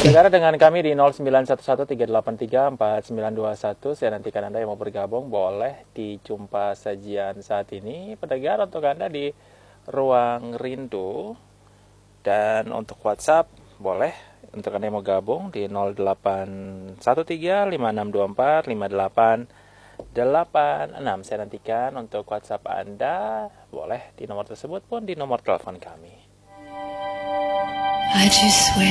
Berbicara dengan kami di 0911383491. Saya nantikan Anda yang mau bergabung boleh di jumpa sajian saat ini. Pendengar, untuk Anda di ruang rindu. Dan untuk WhatsApp boleh untuk Anda yang mau gabung di 081356245886. Saya nantikan untuk WhatsApp Anda boleh di nomor tersebut pun di nomor telepon kami. I just swear